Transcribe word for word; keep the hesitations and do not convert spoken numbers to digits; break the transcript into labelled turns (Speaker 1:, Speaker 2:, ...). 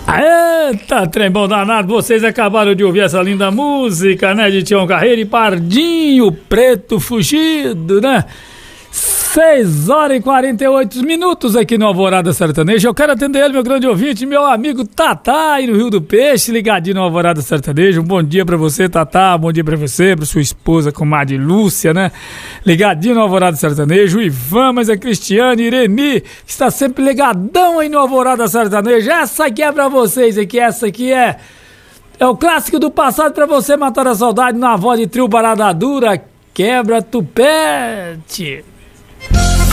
Speaker 1: Eita, trem bom danado, vocês acabaram de ouvir essa linda música, né, de Tião Carreiro e Pardinho Preto Fugido, né? seis horas e quarenta e oito minutos aqui no Alvorada Sertaneja. Eu quero atender ele, meu grande ouvinte, meu amigo Tatá, aí no Rio do Peixe, ligadinho no Alvorada Sertaneja. Um bom dia pra você, Tatá, bom dia pra você, pra sua esposa, comadre Lúcia, né? Ligadinho no Alvorada Sertaneja. O Ivan, mas a Cristiane, Ireni, que está sempre ligadão aí no Alvorada Sertaneja. Essa aqui é pra vocês aqui, essa aqui é... É o clássico do passado pra você matar a saudade na voz de trio Barada Dura, Quebra Tupete.